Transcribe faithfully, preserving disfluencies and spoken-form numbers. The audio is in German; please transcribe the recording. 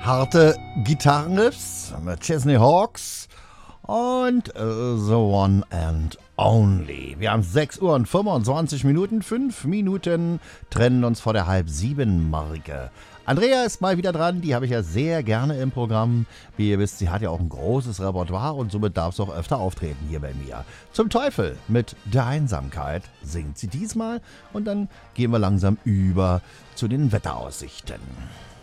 harte Gitarrenriffs mit Chesney Hawks und äh, The One and Only. Wir haben sechs Uhr und fünfundzwanzig Minuten. Fünf Minuten trennen uns vor der halb sieben Marke. Andrea ist mal wieder dran, die habe ich ja sehr gerne im Programm. Wie ihr wisst, sie hat ja auch ein großes Repertoire und somit darf es auch öfter auftreten hier bei mir. Zum Teufel mit der Einsamkeit singt sie diesmal und dann gehen wir langsam über zu den Wetteraussichten.